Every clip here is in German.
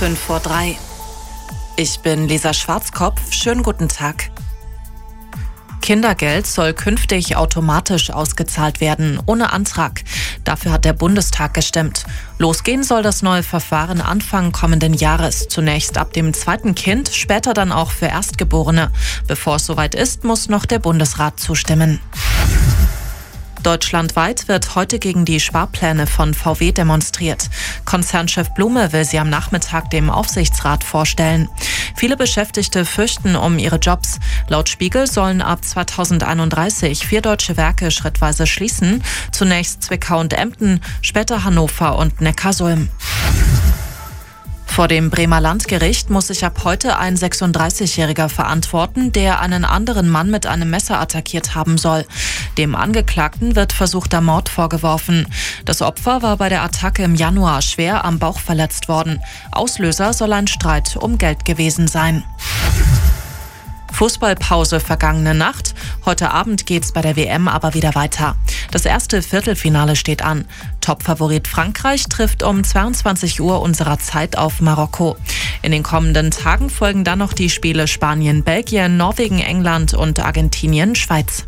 5:03. Ich bin Lisa Schwarzkopf. Schönen guten Tag. Kindergeld soll künftig automatisch ausgezahlt werden, ohne Antrag. Dafür hat der Bundestag gestimmt. Losgehen soll das neue Verfahren Anfang kommenden Jahres. Zunächst ab dem zweiten Kind, später dann auch für Erstgeborene. Bevor es soweit ist, muss noch der Bundesrat zustimmen. Deutschlandweit wird heute gegen die Sparpläne von VW demonstriert. Konzernchef Blume will sie am Nachmittag dem Aufsichtsrat vorstellen. Viele Beschäftigte fürchten um ihre Jobs. Laut Spiegel sollen ab 2031 4 deutsche Werke schrittweise schließen. Zunächst Zwickau und Emden, später Hannover und Neckarsulm. Vor dem Bremer Landgericht muss sich ab heute ein 36-Jähriger verantworten, der einen anderen Mann mit einem Messer attackiert haben soll. Dem Angeklagten wird versuchter Mord vorgeworfen. Das Opfer war bei der Attacke im Januar schwer am Bauch verletzt worden. Auslöser soll ein Streit um Geld gewesen sein. Fußballpause vergangene Nacht. Heute Abend geht's bei der WM aber wieder weiter. Das erste Viertelfinale steht an. Topfavorit Frankreich trifft um 22 Uhr unserer Zeit auf Marokko. In den kommenden Tagen folgen dann noch die Spiele Spanien, Belgien, Norwegen, England und Argentinien, Schweiz.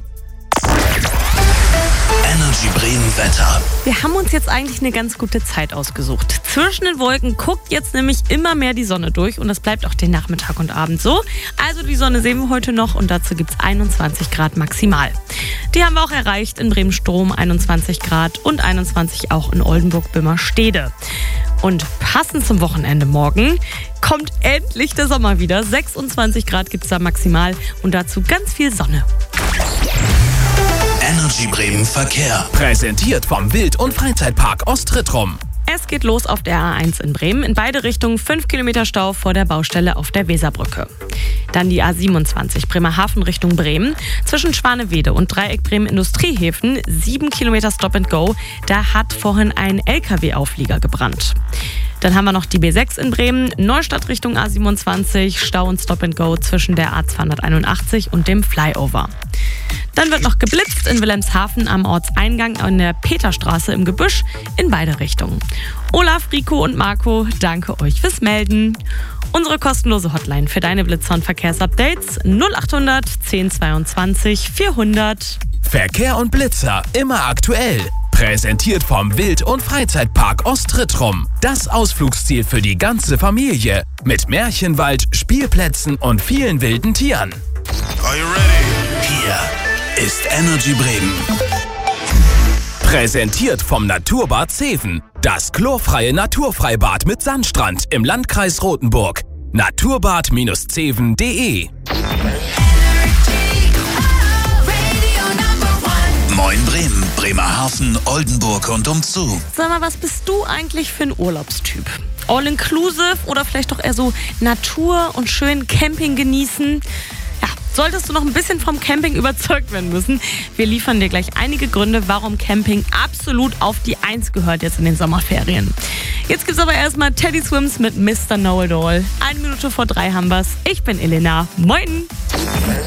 Energy Bremen Wetter. Wir haben uns jetzt eigentlich eine ganz gute Zeit ausgesucht. Zwischen den Wolken guckt jetzt nämlich immer mehr die Sonne durch und das bleibt auch den Nachmittag und Abend so. Also die Sonne sehen wir heute noch und dazu gibt es 21 Grad maximal. Die haben wir auch erreicht in Bremen-Strom, 21 Grad und 21 auch in Oldenburg-Böhmerstede. Und passend zum Wochenende morgen kommt endlich der Sommer wieder. 26 Grad gibt es da maximal und dazu ganz viel Sonne. Energy Bremen Verkehr. Präsentiert vom Wild- und Freizeitpark Ostrittrum. Es geht los auf der A1 in Bremen. In beide Richtungen 5 Kilometer Stau vor der Baustelle auf der Weserbrücke. Dann die A27 Bremerhaven Richtung Bremen. Zwischen Schwanewede und Dreieck Bremen Industriehäfen 7 Kilometer Stop and Go. Da hat vorhin ein LKW-Auflieger gebrannt. Dann haben wir noch die B6 in Bremen, Neustadt Richtung A27, Stau und Stop and Go zwischen der A281 und dem Flyover. Dann wird noch geblitzt in Wilhelmshaven am Ortseingang an der Peterstraße im Gebüsch in beide Richtungen. Olaf, Rico und Marco, danke euch fürs Melden. Unsere kostenlose Hotline für deine Blitzer- und Verkehrsupdates 0800 1022 400. Verkehr und Blitzer immer aktuell. Präsentiert vom Wild- und Freizeitpark Ostrittrum. Das Ausflugsziel für die ganze Familie. Mit Märchenwald, Spielplätzen und vielen wilden Tieren. Are you ready? Hier ist Energy Bremen. Präsentiert vom Naturbad Zeven. Das chlorfreie Naturfreibad mit Sandstrand im Landkreis Rothenburg. naturbad-zeven.de. Moin Bremen, Bremerhaven, Oldenburg und umzu. Sag mal, was bist du eigentlich für ein Urlaubstyp? All-inclusive oder vielleicht doch eher so Natur und schön Camping genießen? Ja, solltest du noch ein bisschen vom Camping überzeugt werden müssen, wir liefern dir gleich einige Gründe, warum Camping absolut auf die 1 gehört jetzt in den Sommerferien. Jetzt gibt's aber erstmal Teddy Swims mit Mr. Know-It-All. 1 Minute vor 3 haben wir's. Ich bin Elena. Moin!